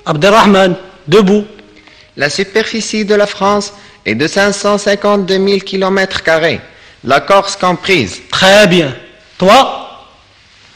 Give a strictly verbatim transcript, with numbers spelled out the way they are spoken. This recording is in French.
Abderrahman, debout. La superficie de la France est de cinq cent cinquante-deux mille kilomètres carrés, la Corse comprise. Très bien. Toi,